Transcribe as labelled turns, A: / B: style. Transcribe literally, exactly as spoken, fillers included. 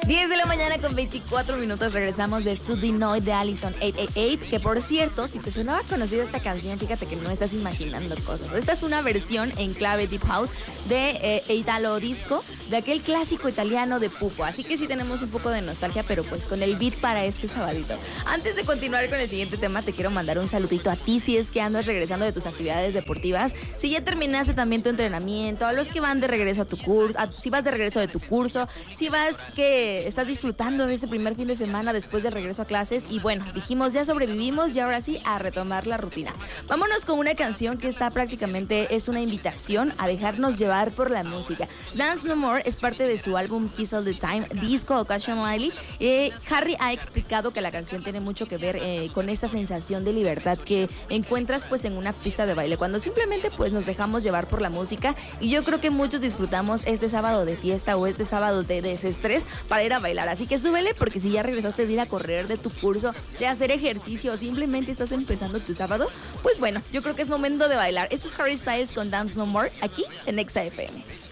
A: diez de la mañana con veinticuatro minutos, regresamos de Sudinoid de Allison ochocientos ochenta y ocho, que por cierto, si te sonaba conocida esta canción, fíjate que no estás imaginando cosas. Esta es una versión en clave Deep House de eh, Italo Disco, de aquel clásico italiano de Pupo, así que sí tenemos un poco de nostalgia, pero pues con el beat para este sabadito. Antes de continuar con el siguiente tema, te quiero mandar un saludito a ti si es que andas regresando de tus actividades deportivas, si ya terminaste también tu entrenamiento, a los que van de regreso a tu curso, a, si vas de regreso de tu curso, si vas que estás disfrutando de ese primer fin de semana después del regreso a clases. Y bueno, dijimos ya sobrevivimos y ahora sí a retomar la rutina. Vámonos con una canción que está prácticamente, es una invitación a dejarnos llevar por la música. Dance No More es parte de su álbum Kiss All The Time, Disco Occasionally. eh, Harry ha explicado que la canción tiene mucho que ver eh, con esta sensación de libertad que encuentras pues en una pista de baile, cuando simplemente pues nos dejamos llevar por la música. Y yo creo que muchos disfrutamos este sábado de fiesta o este sábado de desestrés para ir a bailar, así que súbele, porque si ya regresaste de ir a correr, de tu curso, de hacer ejercicio o simplemente estás empezando tu sábado, pues bueno, yo creo que es momento de bailar. Esto es Harry Styles con Dance No More aquí en Exa F M.